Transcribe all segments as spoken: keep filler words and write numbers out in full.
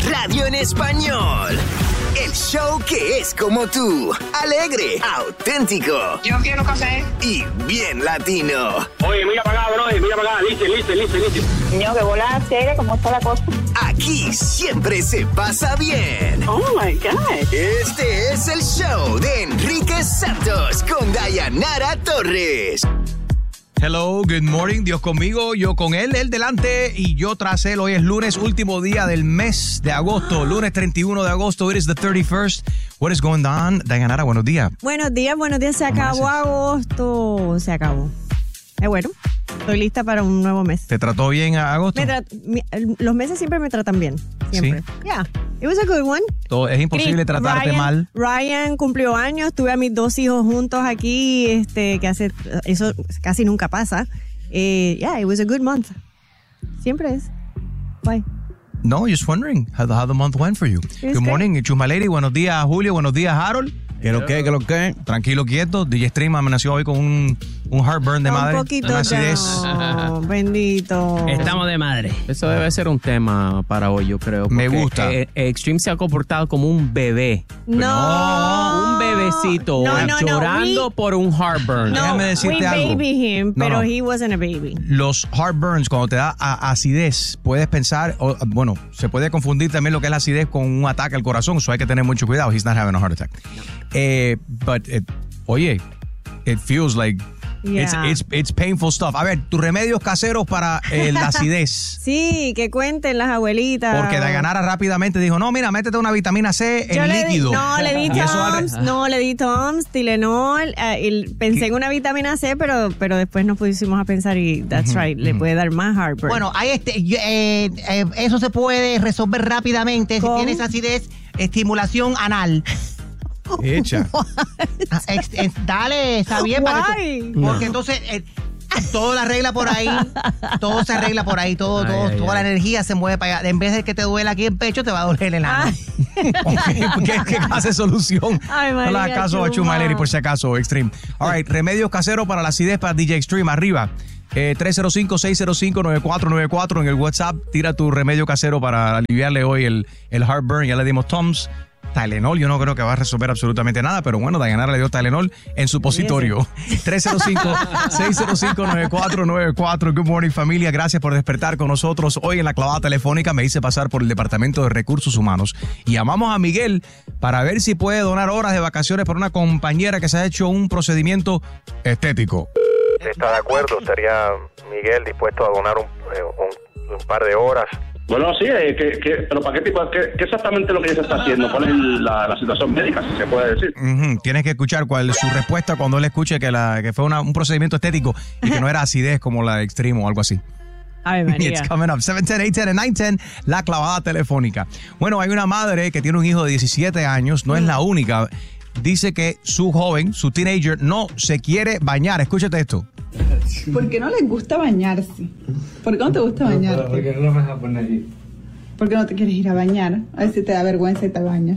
radio en español. El show que es como tú, alegre, auténtico. Yo quiero café. Y bien latino. Oye, mira para acá, bro, mira para acá, listo, listo, listo, listo. Niño, que bola seria, ¿cómo está la cosa? Aquí siempre se pasa bien. Oh, my God. Este es el show de Enrique Santos con Dayanara Torres. Hello, good morning. Dios conmigo, yo con él, él delante y yo tras él. Hoy es lunes, último día del mes de agosto, lunes treinta y uno de agosto. It is the thirty-first. What is going on? Dayanara, buenos días. Buenos días, buenos días. Se acabó agosto, se acabó. Es bueno, estoy lista para un nuevo mes. ¿Te trató bien a agosto? Me tra- mi, los meses siempre me tratan bien, siempre. ¿Sí? Yeah, it was a good one. Todo, es imposible Chris, tratarte Ryan, mal. Ryan cumplió años, tuve a mis dos hijos juntos aquí, este, que hace, eso casi nunca pasa. Eh, yeah, it was a good month. Siempre es. Bye. No, just wondering how the, how the month went for you. Good Good morning, Chusma Lady. Buenos días, Julio. Buenos días, Harold. ¿Qué lo que, qué lo que? Tranquilo, quieto. D J Stream amaneció hoy con un, un heartburn de Un madre. poquito Una acidez. down. Bendito. Estamos de madre. Eso debe ser un tema para hoy, yo creo. Me porque, gusta. eh, Extreme se ha comportado como un bebé. No. Un bebecito. No, hoy, no, no. llorando We- por un heartburn. No, Déjame decirte we algo. baby him, No, pero no. he wasn't a baby. Los heartburns, cuando te da a- acidez, puedes pensar, o, bueno, se puede confundir también lo que es la acidez con un ataque al corazón, eso hay que tener mucho cuidado. He's not having a heart attack. Eh, but, eh, oye, it feels like it's, Yeah. it's, it's painful stuff. A ver, tus remedios caseros para eh, la acidez. Sí, que cuenten las abuelitas. Porque Dayanara rápidamente dijo, no, mira, métete una vitamina C Yo en le di- líquido. no, le di Y eso al- Toms, no, le di Toms, Tylenol, eh, y pensé en una vitamina C, pero, pero después nos pusimos a pensar y that's right, le puede dar más heartburn. Bueno, hay este, yo, eh, eh, eso se puede resolver rápidamente ¿Cómo? si tienes acidez, estimulación anal. Hecha. Ah, ex- ex- dale, está bien. Para que Why? tú- porque entonces eh, todo la arregla por ahí, todo se arregla por ahí, todo, Ay, todo, ay, toda ay. la energía se mueve para allá. En vez de que te duela aquí el pecho, te va a doler el ano. Ok, ¿Qué, qué clase de solución? Ay, no le hagas María caso a Chuma. Chumaleri por si acaso, Extreme. All right, remedios caseros para la acidez para D J Extreme, arriba. Eh, tres cero cinco, seis cero cinco, nueve cuatro nueve cuatro en el WhatsApp. Tira tu remedio casero para aliviarle hoy el, el heartburn. Ya le dimos Toms. Tylenol, yo no creo que va a resolver absolutamente nada, pero bueno, Dayanara le dio Tylenol en supositorio. tres cero cinco, seis cero cinco, nueve cuatro nueve cuatro. Good morning, familia. Gracias por despertar con nosotros. Hoy en la clavada telefónica me hice pasar por el Departamento de Recursos Humanos y llamamos a Miguel para ver si puede donar horas de vacaciones para una compañera que se ha hecho un procedimiento estético. Si está de acuerdo, estaría Miguel dispuesto a donar un, eh, un, un par de horas. Bueno, sí, eh, que, que, pero ¿para qué tipo? ¿Qué, qué exactamente lo que ella se está haciendo? ¿Cuál es la, la situación médica, si se puede decir? Ujú, Tienes que escuchar cuál es su respuesta cuando él escuche que, la, que fue una- un procedimiento estético y que no era acidez como la de Extreme o algo así. Ay, María. It's coming up. siete uno cero, ocho uno cero, nueve uno cero, la clavada telefónica. Bueno, hay una madre que tiene un hijo de diecisiete años, no es la única. Dice que su joven, su teenager, no se quiere bañar. Escúchate esto. ¿Por qué no les gusta bañarse? ¿Por qué no te gusta bañarte? Porque no me vas a poner ahí. ¿Por qué no te quieres ir a bañar? A ver si te da vergüenza y te bañas.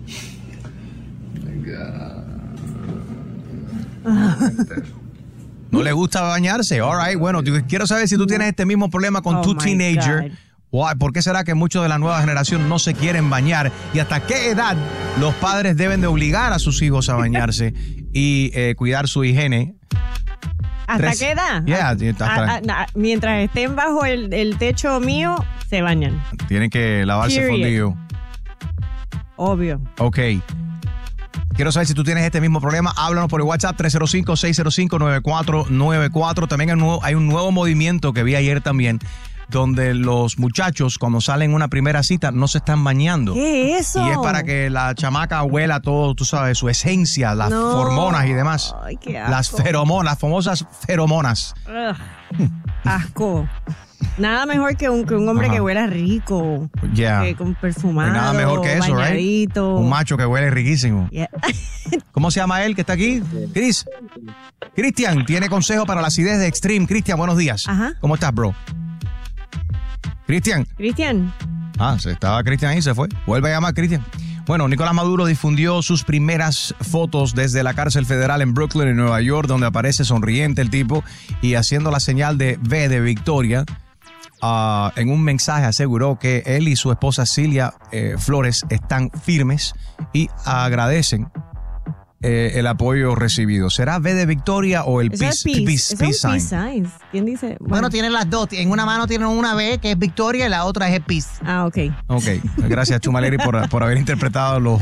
No le gusta bañarse. All right, bueno, tú- quiero saber si tú tienes este mismo problema con Oh, tu my teenager. God. Why? ¿Por qué será que muchos de la nueva generación no se quieren bañar? ¿Y hasta qué edad los padres deben de obligar a sus hijos a bañarse y eh, cuidar su higiene? ¿Hasta Tres- qué edad? Yeah, hasta- A- a- a- mientras estén bajo el, el techo mío, se bañan. Tienen que lavarse Period. fundido. Obvio. Ok. Quiero saber si tú tienes este mismo problema. Háblanos por el WhatsApp tres cero cinco, seis cero cinco, nueve cuatro nueve cuatro. También hay un, nuevo, hay un nuevo movimiento que vi ayer también, donde los muchachos, cuando salen una primera cita, no se están bañando. ¿Qué es eso? Y es para que la chamaca huela todo, tú sabes, su esencia, las No. hormonas y demás. Ay, qué asco. Las feromonas, las famosas feromonas. Ugh. Asco. Nada mejor que un, que un hombre Ajá. que huela rico. Yeah. Que con perfumado. No hay nada mejor que eso, right? bañadito. Un macho que huele riquísimo. Yeah. ¿Cómo se llama él que está aquí? Chris. Cristian, tiene consejo para la acidez de Extreme. Cristian, buenos días. Ajá. ¿Cómo estás, bro? Cristian. Cristian. Ah, se estaba Cristian ahí, se fue. Vuelve a llamar, Cristian. Bueno, Nicolás Maduro difundió sus primeras fotos desde la cárcel federal en Brooklyn, en Nueva York, donde aparece sonriente el tipo y haciendo la señal de V de victoria. uh, en un mensaje aseguró que él y su esposa Cilia eh, Flores están firmes y agradecen eh, el apoyo recibido. ¿Será V de Victoria o el Eso peace, es peace. peace, Eso es peace peace sign? signs. ¿Quién dice? Bueno, tienen las dos. En una mano tienen una B, que es Victoria, y la otra es el Peace. Ah, ok. Ok, gracias Chumaleri por, por haber interpretado los,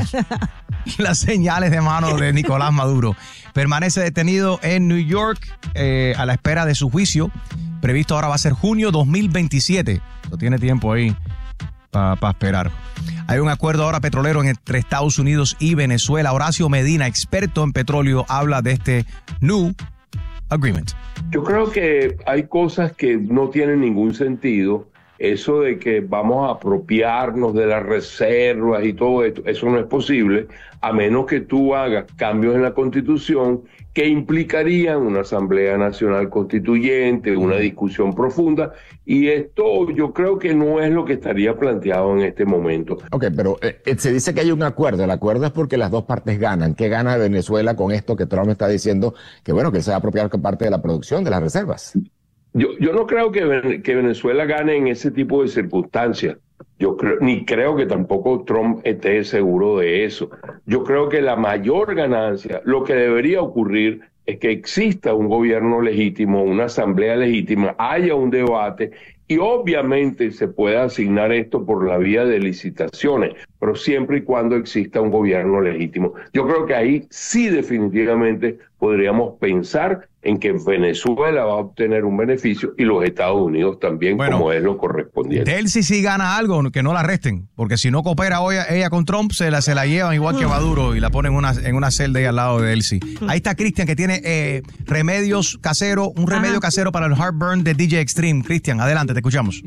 las señales de mano de Nicolás Maduro. Permanece detenido en New York eh, a la espera de su juicio. Previsto ahora va a ser junio dos mil veintisiete. No tiene tiempo ahí para pa esperar. Hay un acuerdo ahora petrolero entre Estados Unidos y Venezuela. Horacio Medina, experto en petróleo, habla de este new agreement. Yo creo que hay cosas que no tienen ningún sentido. Eso de que vamos a apropiarnos de las reservas y todo esto, eso no es posible, a menos que tú hagas cambios en la Constitución que implicarían una Asamblea Nacional Constituyente, una discusión profunda, y esto yo creo que no es lo que estaría planteado en este momento. Ok, pero eh, se dice que hay un acuerdo. El acuerdo es porque las dos partes ganan. ¿Qué gana Venezuela con esto que Trump está diciendo? Que bueno, que se va a apropiar parte de la producción, de las reservas. Yo, yo no creo que, que Venezuela gane en ese tipo de circunstancias. Yo creo, ni creo que tampoco Trump esté seguro de eso. Yo creo que la mayor ganancia, lo que debería ocurrir es que exista un gobierno legítimo, una asamblea legítima, haya un debate y obviamente se pueda asignar esto por la vía de licitaciones, pero siempre y cuando exista un gobierno legítimo. Yo creo que ahí sí definitivamente podríamos pensar en que Venezuela va a obtener un beneficio y los Estados Unidos también, bueno, como es lo correspondiente. Delcy sí gana algo, que no la arresten, porque si no coopera hoy ella con Trump, se la, se la llevan igual que Maduro y la ponen en una, en una celda ahí al lado de Delcy. Ahí está Cristian, que tiene eh, remedios caseros, un remedio Ajá. casero para el heartburn de D J Extreme. Cristian, adelante, te escuchamos.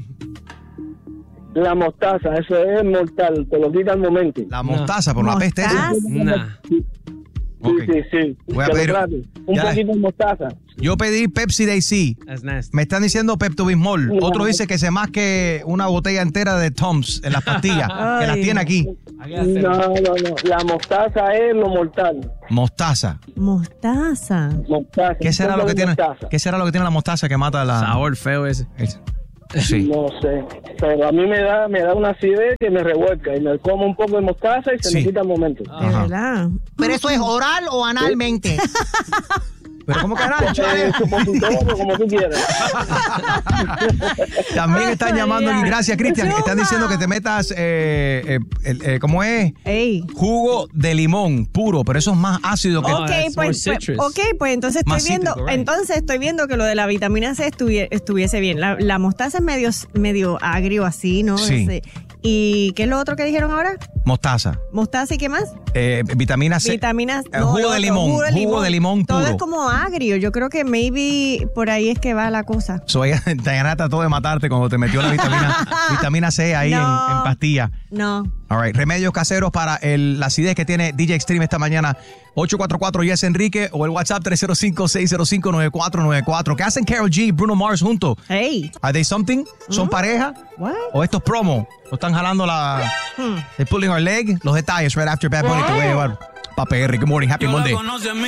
La mostaza, eso es mortal, te lo quita al momento. La mostaza, por la peste esa. Nah. Sí, okay. sí, sí. Voy a pedir, un poquito de mostaza. Yo pedí Pepsi Day C. Me están diciendo Pepto-Bismol. No. Otro dice que se más que una botella entera de Tom's en las pastillas, que las tiene aquí. No, no, no. La mostaza es lo mortal. Mostaza. Mostaza. Mostaza. ¿Qué será lo que tiene? Mostaza. ¿Qué será lo que tiene la mostaza que mata la sabor feo ese? Sí. No sé, pero a mí me da me da una acidez que me revuelca y me como un poco de mostaza y se sí. me quita el momento. De verdad. ¿Pero eso es oral o analmente? ¿Pero cómo que anal? Como tú quieras. También están llamando aquí, gracias Cristian, están diciendo que te metas, eh, eh, eh, ¿cómo es? Ey. Jugo de limón puro, pero eso es más ácido que... Ok, pues, pues, okay, pues entonces estoy viendo cítrico, right? entonces estoy viendo que lo de la vitamina C estuviese, estuviese bien. La, la mostaza es medio, medio agrio así, ¿no? Sí. Ese. ¿Y qué es lo otro que dijeron ahora? Mostaza. ¿Mostaza y qué más? Eh, vitamina C. Vitaminas. Eh, jugo, no, de limón, jugo de limón. Jugo de limón puro. Todo es como agrio. Yo creo que maybe por ahí es que va la cosa. So, ella Diana trató de matarte cuando te metió la vitamina, vitamina C ahí no, en, en pastilla. No. All right. Remedios caseros para el, la acidez que tiene D J Extreme esta mañana. ocho cuatro cuatro Yes Enrique o el WhatsApp tres cero cinco, seis cero cinco, nueve cuatro nueve cuatro. ¿Qué hacen Karol G y Bruno Mars juntos? Hey. ¿Are they something? ¿Son mm-hmm. pareja? What? ¿O estos promo? ¿O están jalando la... Hmm. They're pulling our leg? Los detalles right after Bad Bunny te voy a llevar pa' P R. Good morning. Happy Monday.